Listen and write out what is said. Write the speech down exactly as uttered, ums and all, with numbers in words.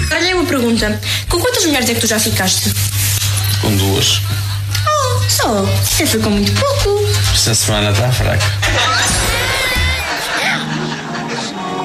Olha, uma pergunta. Com quantas mulheres é que tu já ficaste? Com duas. Oh, só? Você foi com muito pouco. Esta semana está fraca.